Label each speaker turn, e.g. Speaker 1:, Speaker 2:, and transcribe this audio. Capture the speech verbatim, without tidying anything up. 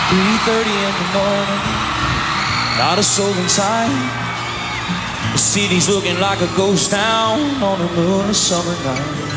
Speaker 1: three thirty in the morning, not a soul inside. The city's looking like a ghost town on a moonless summer night.